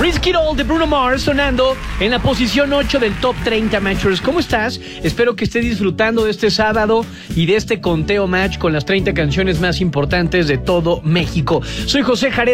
Risk It All de Bruno Mars sonando en la posición 8 del Top 30 Matchers. ¿Cómo estás? Espero que estés disfrutando de este sábado y de este conteo match con las 30 canciones más importantes de todo México. Soy José Jared